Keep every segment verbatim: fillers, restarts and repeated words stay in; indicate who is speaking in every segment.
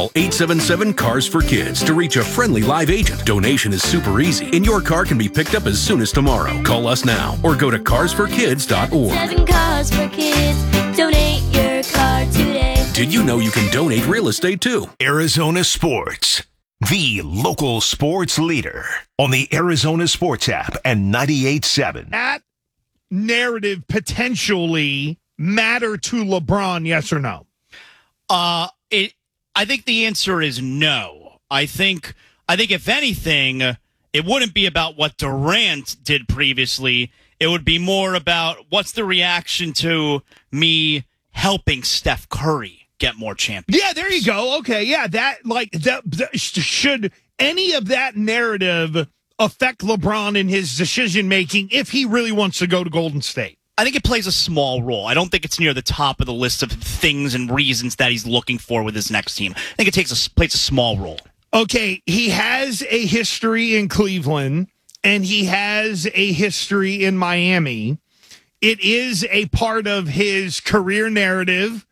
Speaker 1: Call eight seven seven, C A R S for Kids to reach a friendly live agent. Donation is super easy, and your car can be picked up as soon as tomorrow. Call us now or go to cars for kids dot org.
Speaker 2: Seven Cars for Kids. Donate your car today.
Speaker 1: Did you know you can donate real estate too?
Speaker 3: Arizona Sports, the local sports leader on the Arizona Sports app and ninety-eight point seven.
Speaker 4: That narrative potentially matter to LeBron, yes or no?
Speaker 5: Uh, it. I think the answer is no. I think. I think if anything, it wouldn't be about what Durant did previously. It would be more about what's the reaction to me helping Steph Curry get more championships.
Speaker 4: Yeah, there you go. Okay, yeah, that like that, that should any of that narrative affect LeBron in his decision making if he really wants to go to Golden State?
Speaker 5: I think it plays a small role. I don't think it's near the top of the list of things and reasons that he's looking for with his next team. I think it takes a plays a small role.
Speaker 4: Okay, he has a history in Cleveland and he has a history in Miami. It is a part of his career narrative.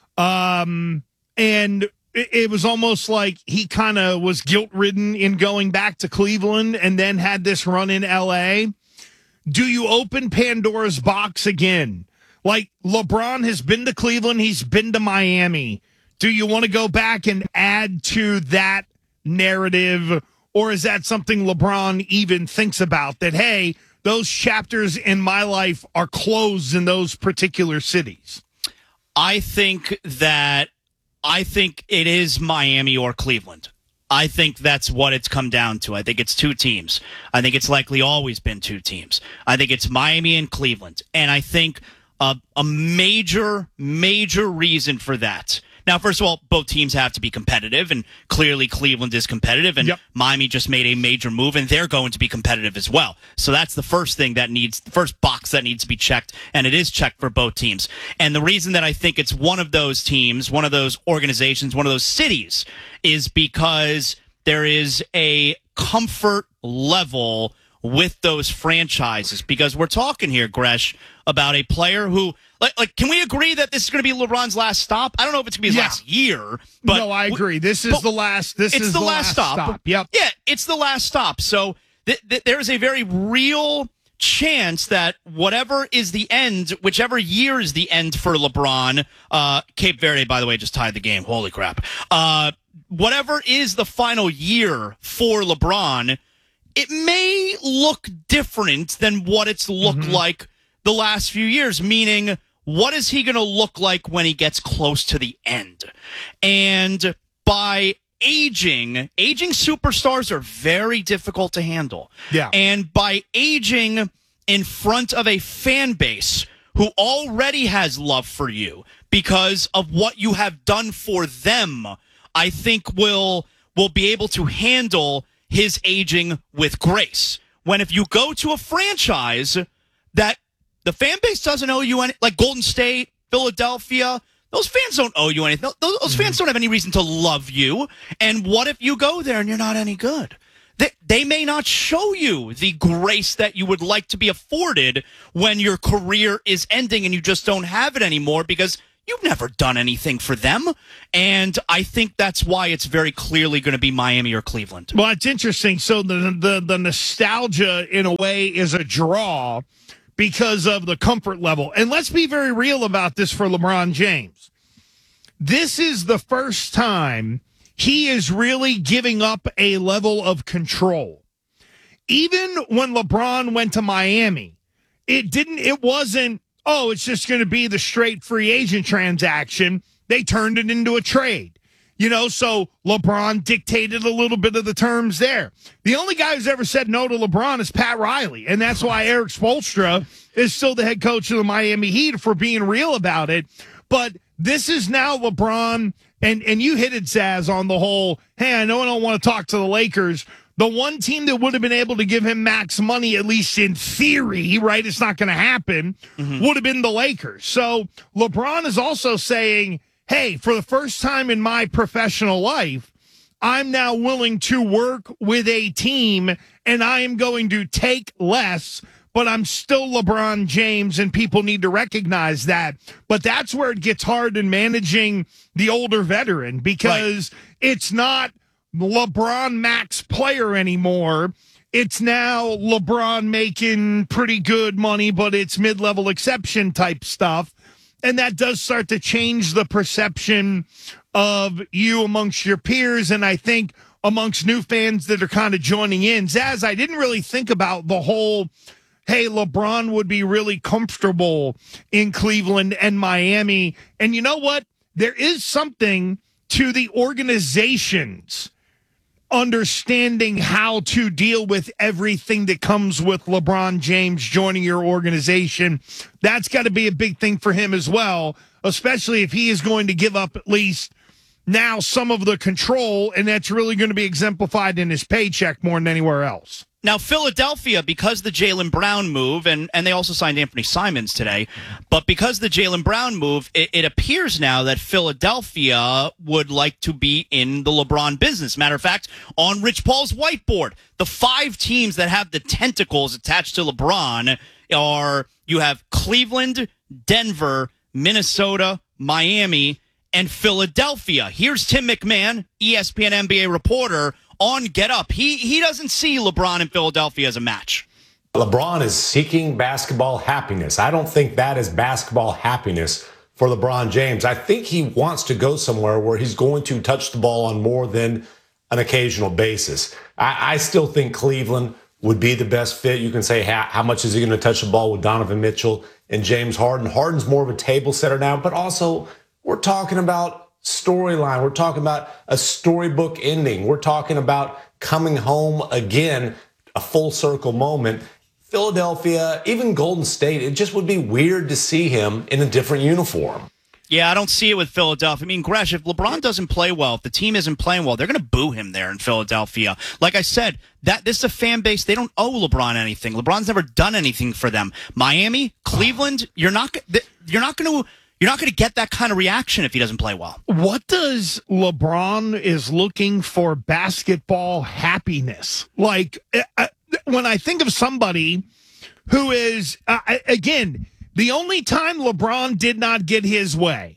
Speaker 4: Um, and it, it was almost like he kind of was guilt-ridden in going back to Cleveland and then had this run in L A. Do you open Pandora's box again? Like, LeBron has been to Cleveland, he's been to Miami. Do you want to go back and add to that narrative, or is that something LeBron even thinks about, that, hey, those chapters in my life are closed in those particular cities?
Speaker 5: I think that I think it is Miami or Cleveland. I think that's what it's come down to. I think it's two teams. I think it's likely always been two teams. I think it's Miami and Cleveland. And I think uh, a major, major reason for that. Now, first of all, both teams have to be competitive, and clearly Cleveland is competitive, and yep. Miami just made a major move, and they're going to be competitive as well. So that's the first thing that needs, the first box that needs to be checked, and it is checked for both teams. And the reason that I think it's one of those teams, one of those organizations, one of those cities, is because there is a comfort level with those franchises. Because we're talking here, Gresh, about a player who, like, like can we agree that this is going to be LeBron's last stop? I don't know if it's going to be his yeah. last year. But
Speaker 4: no, I agree. This is the last. This
Speaker 5: it's
Speaker 4: is
Speaker 5: the,
Speaker 4: the
Speaker 5: last,
Speaker 4: last
Speaker 5: stop.
Speaker 4: stop. Yep.
Speaker 5: Yeah, it's the last stop. So th- th- there is a very real chance that whatever is the end, whichever year is the end for LeBron, uh, Cape Verde, by the way, just tied the game. Holy crap. Uh, whatever is the final year for LeBron, it may look different than what it's looked mm-hmm. like the last few years, meaning what is he going to look like when he gets close to the end? And by aging, aging superstars are very difficult to handle.
Speaker 4: Yeah.
Speaker 5: And by aging in front of a fan base who already has love for you because of what you have done for them, I think will will be able to handle his aging with grace. When if you go to a franchise that the fan base doesn't owe you any, like Golden State, Philadelphia, those fans don't owe you anything. Those, those fans don't have any reason to love you. And what if you go there and you're not any good? They, they may not show you the grace that you would like to be afforded when your career is ending and you just don't have it anymore because you've never done anything for them. And I think that's why it's very clearly going to be Miami or Cleveland.
Speaker 4: Well, it's interesting. So the, the, the nostalgia, in a way, is a draw because of the comfort level. And let's be very real about this for LeBron James. This is the first time he is really giving up a level of control. Even when LeBron went to Miami, it didn't, it wasn't, oh, it's just going to be the straight free agent transaction. They turned it into a trade. You know, so LeBron dictated a little bit of the terms there. The only guy who's ever said no to LeBron is Pat Riley, and that's why Eric Spoelstra is still the head coach of the Miami Heat, for being real about it. But this is now LeBron, and, and you hit it, Zaz, on the whole, hey, I know I don't want to talk to the Lakers. The one team that would have been able to give him max money, at least in theory, right, it's not going to happen, mm-hmm. would have been the Lakers. So LeBron is also saying, hey, for the first time in my professional life, I'm now willing to work with a team, and I am going to take less but I'm still LeBron James, and people need to recognize that. But that's where it gets hard in managing the older veteran, because right. it's not LeBron max player anymore. It's now LeBron making pretty good money, but it's mid-level exception type stuff. And that does start to change the perception of you amongst your peers, and I think amongst new fans that are kind of joining in. Zaz, I didn't really think about the whole, hey, LeBron would be really comfortable in Cleveland and Miami. And you know what? There is something to the organizations understanding how to deal with everything that comes with LeBron James joining your organization. That's got to be a big thing for him as well, especially if he is going to give up at least now some of the control, and that's really going to be exemplified in his paycheck more than anywhere else.
Speaker 5: Now, Philadelphia, because the Jaylen Brown move, and, and they also signed Anthony Simons today, but because the Jaylen Brown move, it, it appears now that Philadelphia would like to be in the LeBron business. Matter of fact, on Rich Paul's whiteboard, the five teams that have the tentacles attached to LeBron are, you have Cleveland, Denver, Minnesota, Miami, and Philadelphia. Here's Tim McMahon, E S P N N B A reporter, on Get Up. He he doesn't see LeBron and Philadelphia as a match.
Speaker 6: LeBron is seeking basketball happiness. I don't think that is basketball happiness for LeBron James. I think he wants to go somewhere where he's going to touch the ball on more than an occasional basis. I, I still think Cleveland would be the best fit. You can say, how, how much is he going to touch the ball with Donovan Mitchell and James Harden? Harden's more of a table setter now, but also we're talking about storyline. We're talking about a storybook ending. We're talking about coming home again, a full circle moment. Philadelphia, even Golden State, it just would be weird to see him in a different uniform.
Speaker 5: Yeah, I don't see it with Philadelphia. I mean, Gresh, if LeBron doesn't play well, if the team isn't playing well, they're going to boo him there in Philadelphia. Like I said, that this is a fan base. They don't owe LeBron anything. LeBron's never done anything for them. Miami, Cleveland, you're not you're not going to You're not going to get that kind of reaction if he doesn't play well.
Speaker 4: What does LeBron is looking for basketball happiness? Like, uh, when I think of somebody who is, uh, again, the only time LeBron did not get his way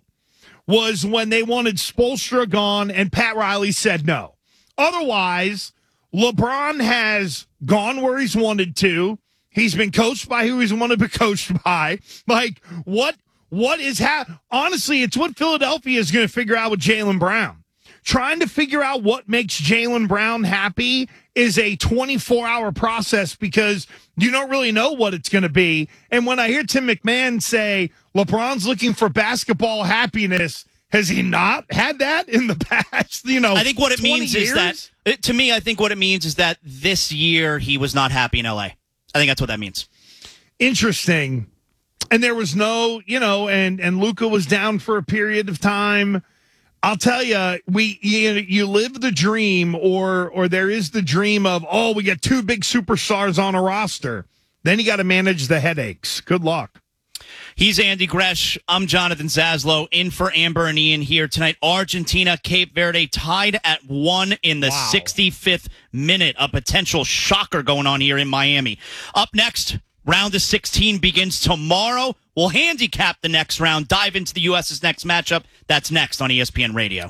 Speaker 4: was when they wanted Spoelstra gone and Pat Riley said no. Otherwise, LeBron has gone where he's wanted to. He's been coached by who he's wanted to be coached by. Like, what? What is happening? Honestly, it's what Philadelphia is going to figure out with Jaylen Brown. Trying to figure out what makes Jaylen Brown happy is a twenty-four hour process because you don't really know what it's going to be. And when I hear Tim McMahon say LeBron's looking for basketball happiness, has he not had that in the past? You know,
Speaker 5: I think what it means
Speaker 4: years?
Speaker 5: is that, to me, I think what it means is that this year he was not happy in L A. I think that's what that means.
Speaker 4: Interesting. And there was no, you know, and, and Luka was down for a period of time. I'll tell you, we you, you live the dream, or or there is the dream of, oh, we got two big superstars on a roster. Then you got to manage the headaches. Good luck.
Speaker 5: He's Andy Gresh. I'm Jonathan Zaslow, in for Amber and Ian here tonight. Argentina, Cape Verde tied at one in the wow. sixty-fifth minute. A potential shocker going on here in Miami. Up next, round of sixteen begins tomorrow. We'll handicap the next round, dive into the U S's next matchup. That's next on E S P N Radio.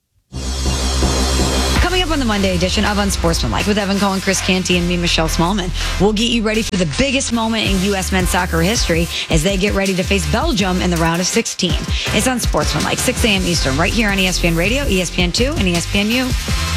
Speaker 7: Coming up on the Monday edition of Unsportsmanlike with Evan Cohen, Chris Canty, and me, Michelle Smallman. We'll get you ready for the biggest moment in U S men's soccer history as they get ready to face Belgium in the round of sixteen. It's Unsportsmanlike, six a.m. Eastern, right here on E S P N Radio, E S P N two, and E S P N U.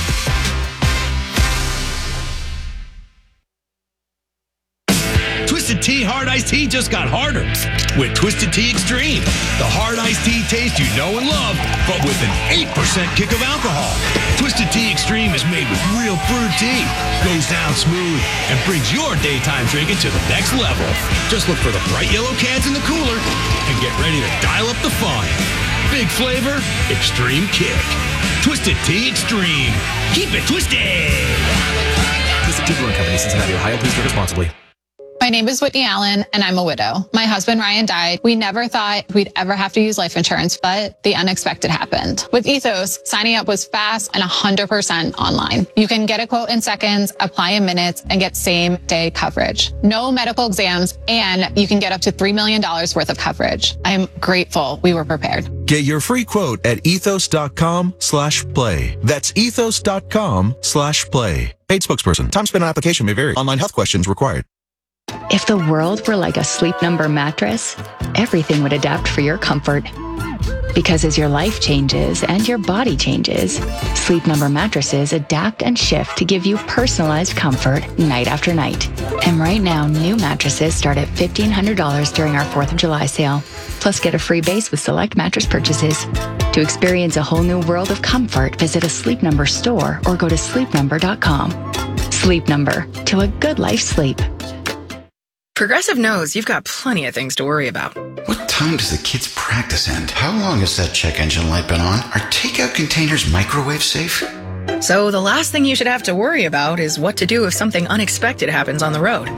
Speaker 8: Twisted Tea Hard Iced Tea just got harder with Twisted Tea Extreme. The hard iced tea taste you know and love, but with an eight percent kick of alcohol. Twisted Tea Extreme is made with real brewed tea, goes down smooth, and brings your daytime drinking to the next level. Just look for the bright yellow cans in the cooler and get ready to dial up the fun. Big flavor, extreme kick. Twisted Tea Extreme. Keep it twisted.
Speaker 9: Twisted Tea Brewing Company, Cincinnati, Ohio. Please drink responsibly. My name is Whitney Allen, and I'm a widow. My husband, Ryan, died. We never thought we'd ever have to use life insurance, but the unexpected happened. With Ethos, signing up was fast and one hundred percent online. You can get a quote in seconds, apply in minutes, and get same-day coverage. No medical exams, and you can get up to three million dollars worth of coverage. I'm grateful we were prepared.
Speaker 10: Get your free quote at ethos.com slash play. That's ethos.com slash play. Paid spokesperson. Time spent on application may vary. Online health questions required.
Speaker 11: If the world were like a Sleep Number mattress, everything would adapt for your comfort. Because as your life changes and your body changes, Sleep Number mattresses adapt and shift to give you personalized comfort night after night. And right now, new mattresses start at fifteen hundred dollars during our fourth of July sale. Plus, get a free base with select mattress purchases. To experience a whole new world of comfort, visit a Sleep Number store or go to sleep number dot com. Sleep Number, to a good life sleep.
Speaker 12: Progressive knows you've got plenty of things to worry about.
Speaker 13: What time does the kids' practice end? How long has that check engine light been on? Are takeout containers microwave safe?
Speaker 12: So the last thing you should have to worry about is what to do if something unexpected happens on the road.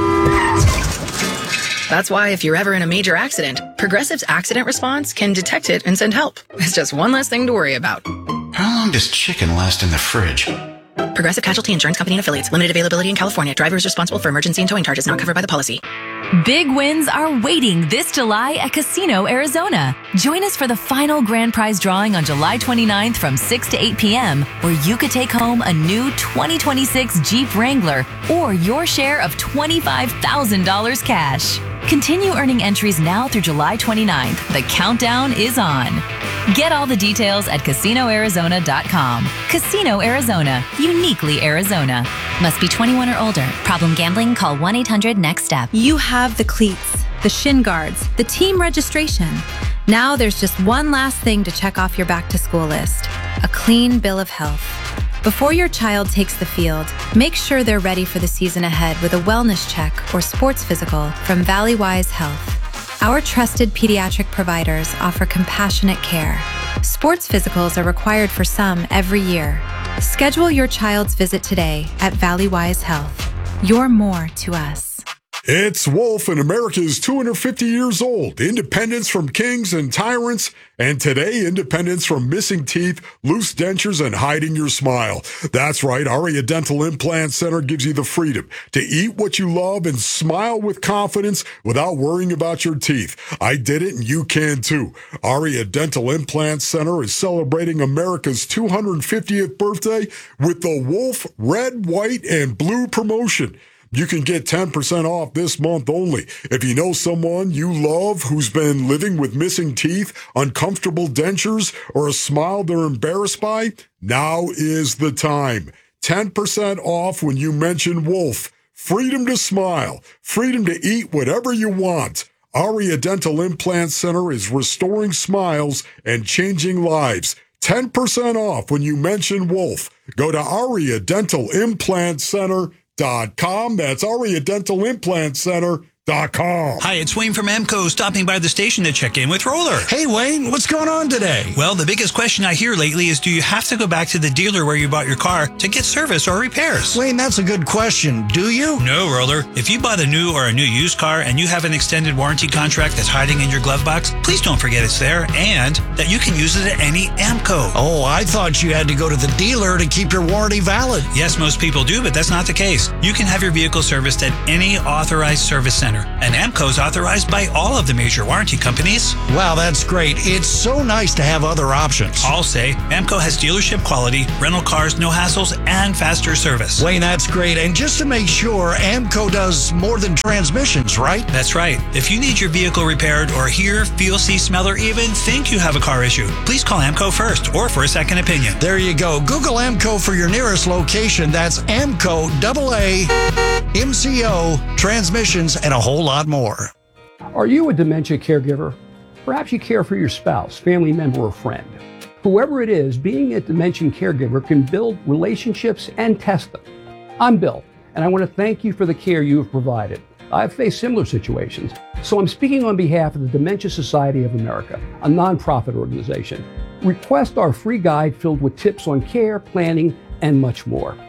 Speaker 12: That's why if you're ever in a major accident, Progressive's accident response can detect it and send help. It's just one less thing to worry about.
Speaker 13: How long does chicken last in the fridge?
Speaker 12: Progressive Casualty Insurance Company and Affiliates. Limited availability in California. Driver is responsible for emergency and towing charges not covered by the policy.
Speaker 14: Big wins are waiting this July at Casino Arizona. Join us for the final grand prize drawing on July twenty-ninth from six to eight p.m., where you could take home a new twenty twenty-six Jeep Wrangler or your share of twenty-five thousand dollars cash. Continue earning entries now through July twenty-ninth. The countdown is on. Get all the details at casino arizona dot com. Casino Arizona, uniquely Arizona.
Speaker 15: Must be twenty-one or older. Problem gambling? Call one eight hundred next step.
Speaker 16: You have the cleats, the shin guards, the team registration. Now there's just one last thing to check off your back to school list: a clean bill of health. Before your child takes the field, make sure they're ready for the season ahead with a wellness check or sports physical from Valleywise Health. Our trusted pediatric providers offer compassionate care. Sports physicals are required for some every year. Schedule your child's visit today at Valleywise Health. You're more to us.
Speaker 17: It's Wolf, and America is two hundred fifty years old. Independence from kings and tyrants, and today, independence from missing teeth, loose dentures, and hiding your smile. That's right, Aria Dental Implant Center gives you the freedom to eat what you love and smile with confidence without worrying about your teeth. I did it, and you can too. Aria Dental Implant Center is celebrating America's two hundred fiftieth birthday with the Wolf Red, White, and Blue promotion. You can get ten percent off this month only. If you know someone you love who's been living with missing teeth, uncomfortable dentures, or a smile they're embarrassed by, now is the time. ten percent off when you mention Wolf. Freedom to smile. Freedom to eat whatever you want. Aria Dental Implant Center is restoring smiles and changing lives. ten percent off when you mention Wolf. Go to Aria Dental Implant Center. Dot com. That's Aria Dental Implant Center. Dot com.
Speaker 8: Hi, it's Wayne from Amco, stopping by the station to check in with Roller.
Speaker 18: Hey, Wayne, what's going on today?
Speaker 8: Well, the biggest question I hear lately is, do you have to go back to the dealer where you bought your car to get service or repairs?
Speaker 18: Wayne, that's a good question. Do you?
Speaker 8: No, Roller. If you bought a new or a new used car and you have an extended warranty contract that's hiding in your glove box, please don't forget it's there and that you can use it at any Amco.
Speaker 18: Oh, I thought you had to go to the dealer to keep your warranty valid.
Speaker 8: Yes, most people do, but that's not the case. You can have your vehicle serviced at any authorized service center, and Amco's authorized by all of the major warranty companies.
Speaker 18: Wow, that's great. It's so nice to have other options.
Speaker 8: I'll say Amco has dealership quality, rental cars, no hassles, and faster service.
Speaker 18: Wayne, that's great. And just to make sure, Amco does more than transmissions, right?
Speaker 8: That's right. If you need your vehicle repaired or hear, feel, see, smell, or even think you have a car issue, please call Amco first or for a second opinion.
Speaker 18: There you go. Google Amco for your nearest location. That's Amco, double A, M C O, transmissions, and a whole lot more.
Speaker 19: Are you a dementia caregiver? Perhaps you care for your spouse, family member, or friend. Whoever it is, being a dementia caregiver can build relationships and test them. I'm Bill, and I want to thank you for the care you have provided. I've faced similar situations, so I'm speaking on behalf of the Dementia Society of America, a nonprofit organization. Request our free guide filled with tips on care, planning, and much more.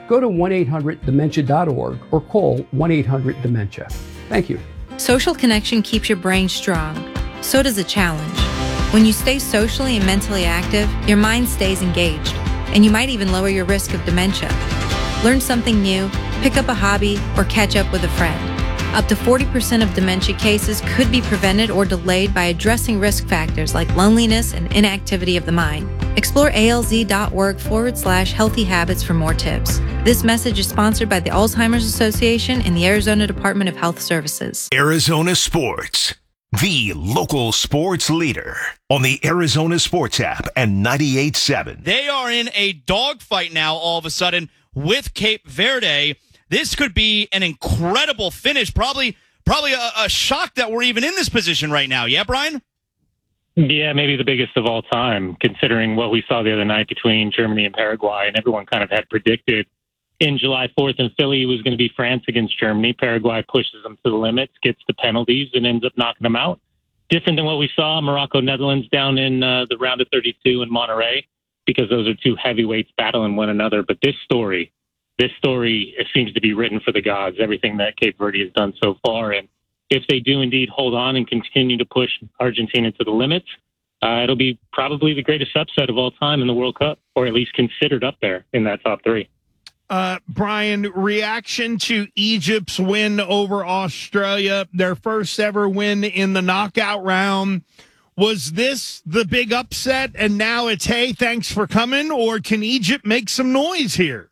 Speaker 19: Go to one eight hundred dementia dot org or call one eight hundred dementia. Thank you.
Speaker 16: Social connection keeps your brain strong. So does a challenge. When you stay socially and mentally active, your mind stays engaged, and you might even lower your risk of dementia. Learn something new, pick up a hobby, or catch up with a friend. Up to forty percent of dementia cases could be prevented or delayed by addressing risk factors like loneliness and inactivity of the mind. Explore alz.org forward slash healthy habits for more tips. This message is sponsored by the Alzheimer's Association and the Arizona Department of Health Services.
Speaker 3: Arizona Sports, the local sports leader on the Arizona Sports app and ninety-eight point seven.
Speaker 5: They are in a dogfight now all of a sudden with Cape Verde. This could be an incredible finish. Probably probably a, a shock that we're even in this position right now. Yeah, Brian?
Speaker 20: Yeah, maybe the biggest of all time, considering what we saw the other night between Germany and Paraguay. And everyone kind of had predicted in July fourth in Philly was going to be France against Germany. Paraguay pushes them to the limits, gets the penalties, and ends up knocking them out. Different than what we saw Morocco-Netherlands down in uh, the round of thirty-two in Monterrey, because those are two heavyweights battling one another. But this story... This story it seems to be written for the gods, everything that Cape Verde has done so far. And if they do indeed hold on and continue to push Argentina to the limits, uh, it'll be probably the greatest upset of all time in the World Cup, or at least considered up there in that top three.
Speaker 4: Uh, Brian, reaction to Egypt's win over Australia, their first ever win in the knockout round. Was this the big upset and now it's, hey, thanks for coming, or can Egypt make some noise here?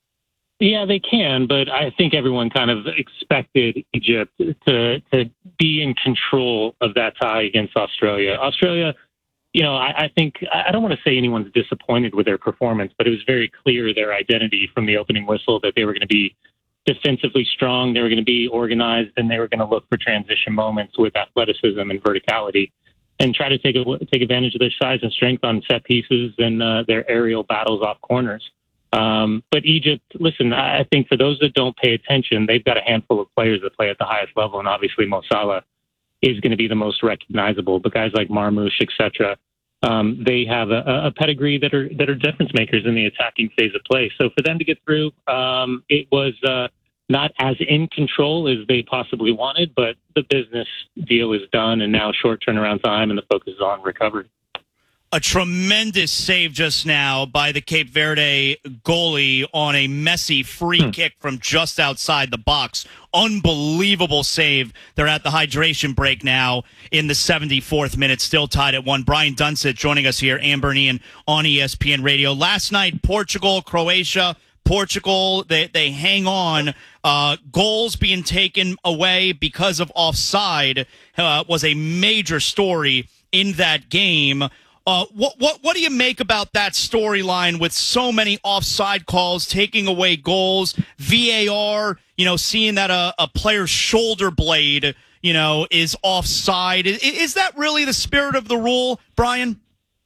Speaker 20: Yeah, they can, but I think everyone kind of expected Egypt to to be in control of that tie against Australia. Australia, you know, I, I think, I don't want to say anyone's disappointed with their performance, but it was very clear their identity from the opening whistle that they were going to be defensively strong, they were going to be organized, and they were going to look for transition moments with athleticism and verticality and try to take a, take advantage of their size and strength on set pieces and uh, their aerial battles off corners. Um, but Egypt, listen, I think for those that don't pay attention, they've got a handful of players that play at the highest level, and obviously Mo Salah is going to be the most recognizable. But guys like Marmoush, et cetera, um, they have a, a pedigree that are that are difference makers in the attacking phase of play. So for them to get through, um, it was uh, not as in control as they possibly wanted, but the business deal is done, and now short turnaround time, and the focus is on recovery.
Speaker 5: A tremendous save just now by the Cape Verde goalie on a messy free hmm. kick from just outside the box. Unbelievable save. They're at the hydration break now in the seventy-fourth minute, still tied at one. Brian Dunsett joining us here, Amber and Ian on E S P N Radio. Last night, Portugal, Croatia. Portugal, they, they hang on. Uh, goals being taken away because of offside uh, was a major story in that game. Uh, what what what do you make about that storyline with so many offside calls, taking away goals, V A R, you know, seeing that a, a player's shoulder blade, you know, is offside? Is, is that really the spirit of the rule, Brian?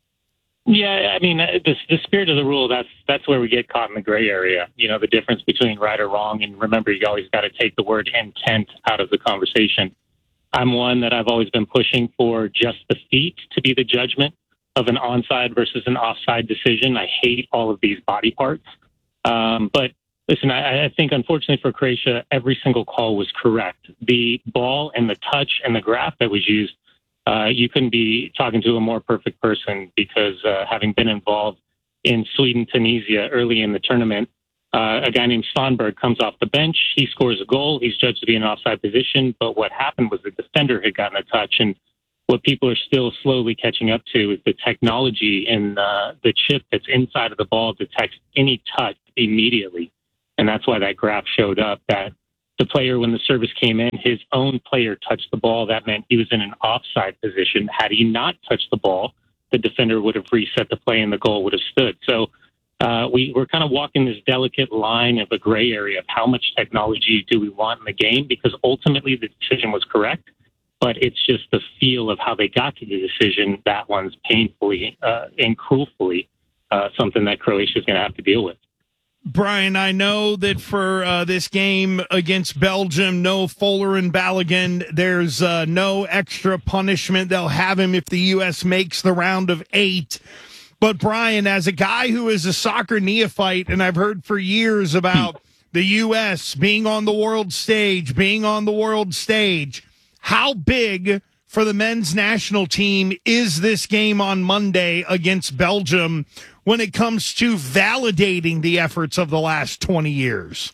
Speaker 20: Yeah, I mean, the, the spirit of the rule, that's that's where we get caught in the gray area. You know, the difference between right or wrong. And remember, you always got to take the word intent out of the conversation. I'm one that I've always been pushing for just the feet to be the judgment of an onside versus an offside decision. I hate all of these body parts. Um, but listen, I, I think unfortunately for Croatia, every single call was correct. The ball and the touch and the graph that was used, uh, you couldn't be talking to a more perfect person, because uh, having been involved in Sweden, Tunisia early in the tournament, uh, a guy named Svanberg comes off the bench. He scores a goal. He's judged to be in an offside position. But what happened was the defender had gotten a touch, and what people are still slowly catching up to is the technology in uh, the chip that's inside of the ball detects any touch immediately. And that's why that graph showed up, that the player, when the service came in, his own player touched the ball. That meant he was in an offside position. Had he not touched the ball, the defender would have reset the play and the goal would have stood. So uh, we, we're kind of walking this delicate line of a gray area of how much technology do we want in the game, because ultimately the decision was correct. But it's just the feel of how they got to the decision. That one's painfully uh, and cruelly uh, something that Croatia is going to have to deal with.
Speaker 4: Brian, I know that for uh, this game against Belgium, no Fuller and Balogun, there's uh, no extra punishment. They'll have him if the U S makes the round of eight. But, Brian, as a guy who is a soccer neophyte, and I've heard for years about the U S being on the world stage, being on the world stage, how big for the men's national team is this game on Monday against Belgium when it comes to validating the efforts of the last twenty years?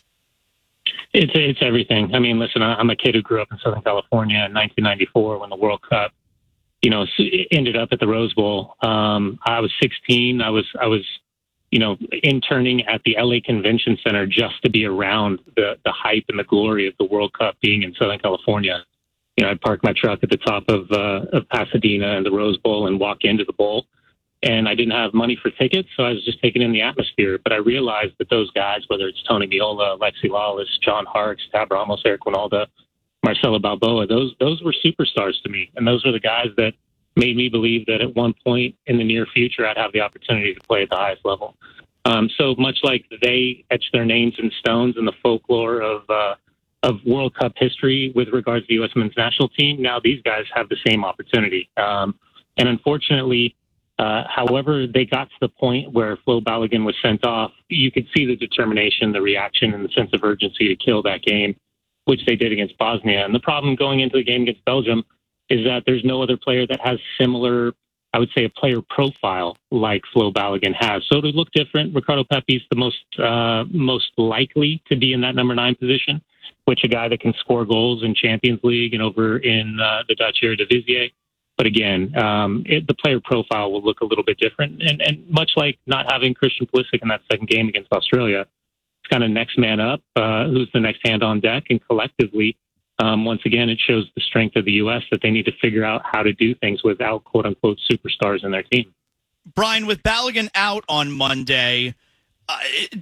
Speaker 20: It's it's everything. I mean, listen, I'm a kid who grew up in Southern California in nineteen ninety-four when the World Cup, you know, ended up at the Rose Bowl. Um, I was sixteen. I was I was, you know, interning at the L A Convention Center just to be around the the hype and the glory of the World Cup being in Southern California. You know, I'd park my truck at the top of uh, of Pasadena and the Rose Bowl and walk into the bowl. And I didn't have money for tickets, so I was just taking in the atmosphere. But I realized that those guys, whether it's Tony Meola, Lexi Lawless, John Harkes, Tab Ramos, Eric Winalda, Marcelo Balboa, those those were superstars to me. And those were the guys that made me believe that at one point in the near future, I'd have the opportunity to play at the highest level. Um, so much like they etched their names in stones in the folklore of uh, of World Cup history with regards to the U S men's national team, now these guys have the same opportunity. Um, and unfortunately, uh, however they got to the point where Flo Balogun was sent off, you could see the determination, the reaction, and the sense of urgency to kill that game, which they did against Bosnia. And the problem going into the game against Belgium is that there's no other player that has similar, I would say, a player profile like Flo Balogun has. So to look different, Ricardo Pepi's the most uh, most likely to be in that number nine position, which a guy that can score goals in Champions League and over in uh, the Dutch Eredivisie. But again, um, it, the player profile will look a little bit different. And, and much like not having Christian Pulisic in that second game against Australia, it's kind of next man up, uh, who's the next hand on deck. And collectively, um, once again, it shows the strength of the U S that they need to figure out how to do things without quote-unquote superstars in their team.
Speaker 5: Brian, with Balogun out on Monday, uh,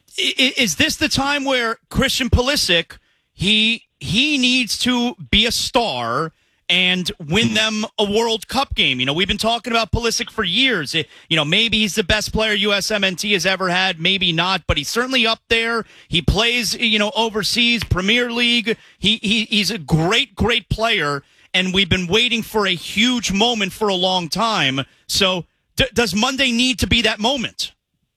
Speaker 5: is this the time where Christian Pulisic, he he needs to be a star and win them a World Cup game? You know, we've been talking about Pulisic for years. It, you know, maybe he's the best player U S M N T has ever had, maybe not, but he's certainly up there. He plays, you know, overseas, Premier League. He, he he's a great, great player, and we've been waiting for a huge moment for a long time. So d- does Monday need to be that moment?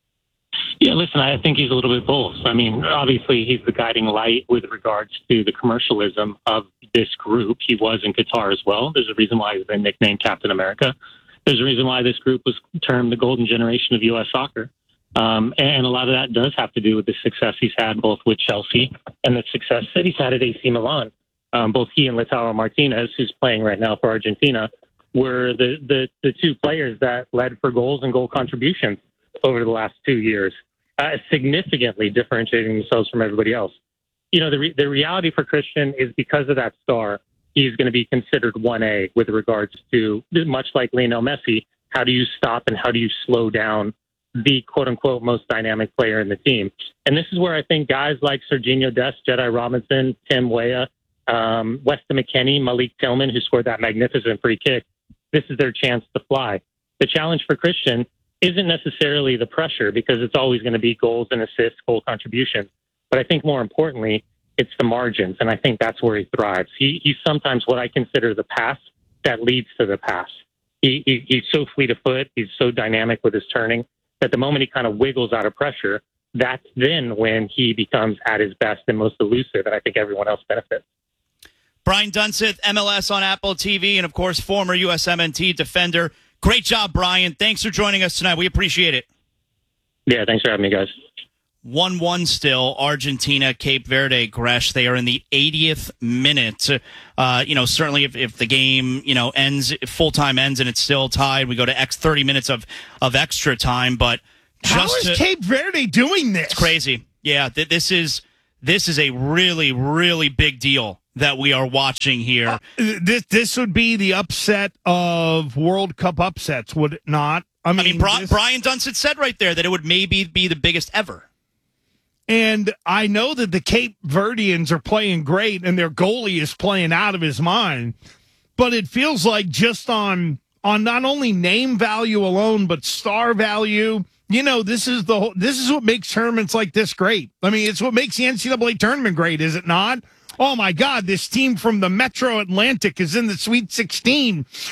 Speaker 20: Yeah, listen, I think he's a little bit both. I mean, obviously, he's the guiding light with regards to the commercialism of this group. He was in Qatar as well. There's a reason why he's been nicknamed Captain America. There's a reason why this group was termed the golden generation of U S soccer. Um, and a lot of that does have to do with the success he's had both with Chelsea and the success that he's had at A C Milan. Um, both he and Lautaro Martinez, who's playing right now for Argentina, were the, the, the two players that led for goals and goal contributions over the last two years. Uh, significantly differentiating themselves from everybody else. You know, the re- the reality for Christian is because of that star, he's going to be considered one A with regards to, much like Lionel Messi, how do you stop and how do you slow down the quote-unquote most dynamic player in the team? And this is where I think guys like Serginho Dest, Jedi Robinson, Tim Weah, um, Weston McKennie, Malik Tillman, who scored that magnificent free kick, this is their chance to fly. The challenge for Christian isn't necessarily the pressure, because it's always going to be goals and assists, goal contributions. But I think more importantly, it's the margins, and I think that's where he thrives. He, he's sometimes what I consider the pass that leads to the pass. He, he, he's so fleet of foot, he's so dynamic with his turning, that the moment he kind of wiggles out of pressure, that's then when he becomes at his best and most elusive, and I think everyone else benefits.
Speaker 5: Brian Dunseth, M L S on Apple T V, and of course, former U S M N T defender. Great job, Brian. Thanks for joining us tonight. We appreciate it.
Speaker 20: Yeah, thanks for having me, guys.
Speaker 5: one one still, Argentina, Cape Verde, Gresh. They are in the eightieth minute. Uh, you know, certainly if, if the game, you know, ends, full-time ends and it's still tied, we go to X thirty minutes of, of extra time. But just
Speaker 4: How is
Speaker 5: to,
Speaker 4: Cape Verde doing this?
Speaker 5: It's crazy. Yeah, th- this is this is a really, really big deal that we are watching here.
Speaker 4: Uh, this this would be the upset of World Cup upsets, would it not? I mean,
Speaker 5: I mean Bri-
Speaker 4: this...
Speaker 5: Brian Dunseth said right there that it would maybe be the biggest ever.
Speaker 4: And I know that the Cape Verdeans are playing great, and their goalie is playing out of his mind. But it feels like just on on not only name value alone, but star value. You know, this is the whole, this is what makes tournaments like this great. I mean, it's what makes the N C double A tournament great, is it not? Oh, my God, this team from the Metro Atlantic is in the Sweet sixteen